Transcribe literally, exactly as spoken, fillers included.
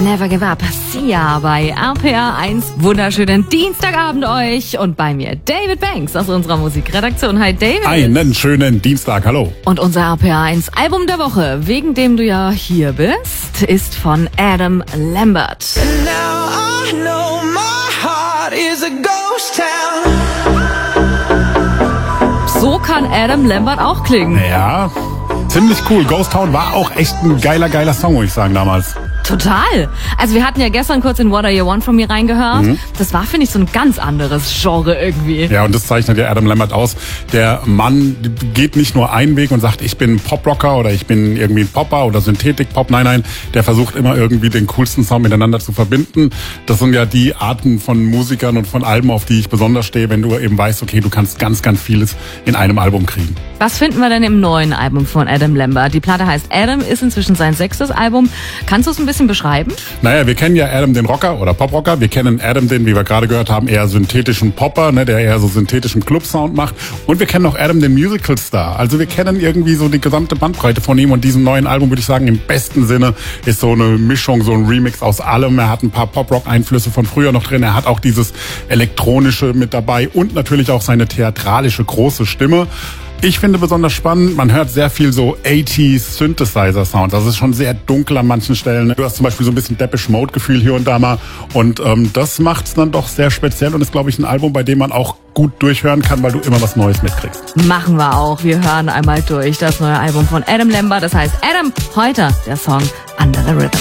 Never Give Up. Sia bei R P R eins. Wunderschönen Dienstagabend euch. Und bei mir David Banks aus unserer Musikredaktion. Hi David. Einen schönen Dienstag, hallo. Und unser R P R eins Album der Woche, wegen dem du ja hier bist, ist von Adam Lambert. And now I know my heart is a ghost town. So kann Adam Lambert auch klingen. Ja, ziemlich cool. Ghost Town war auch echt ein geiler, geiler Song, muss ich sagen, damals. Total. Also wir hatten ja gestern kurz in What Are You Want From Me reingehört. Mhm. Das war, finde ich, so ein ganz anderes Genre irgendwie. Ja, und das zeichnet ja Adam Lambert aus. Der Mann geht nicht nur einen Weg und sagt, ich bin Poprocker oder ich bin irgendwie ein Popper oder Synthetik-Pop. Nein, nein, der versucht immer irgendwie den coolsten Sound miteinander zu verbinden. Das sind ja die Arten von Musikern und von Alben, auf die ich besonders stehe, wenn du eben weißt, okay, du kannst ganz, ganz vieles in einem Album kriegen. Was finden wir denn im neuen Album von Adam Lambert? Die Platte heißt Adam, ist inzwischen sein sechstes Album. Kannst du es ein bisschen beschreiben? Naja, wir kennen ja Adam den Rocker oder Poprocker. Wir kennen Adam den, wie wir gerade gehört haben, eher synthetischen Popper, ne, der eher so synthetischen Club-Sound macht. Und wir kennen auch Adam den Musical-Star. Also wir kennen irgendwie so die gesamte Bandbreite von ihm. Und diesem neuen Album, würde ich sagen, im besten Sinne ist so eine Mischung, so ein Remix aus allem. Er hat ein paar Pop-Rock-Einflüsse von früher noch drin. Er hat auch dieses Elektronische mit dabei und natürlich auch seine theatralische große Stimme. Ich finde besonders spannend, man hört sehr viel so achtziger Synthesizer-Sound. Das ist schon sehr dunkel an manchen Stellen. Du hast zum Beispiel so ein bisschen Depeche Mode-Gefühl hier und da mal. Und ähm, das macht es dann doch sehr speziell und ist, glaube ich, ein Album, bei dem man auch gut durchhören kann, weil du immer was Neues mitkriegst. Machen wir auch. Wir hören einmal durch das neue Album von Adam Lambert. Das heißt Adam, heute der Song Under the Rhythm.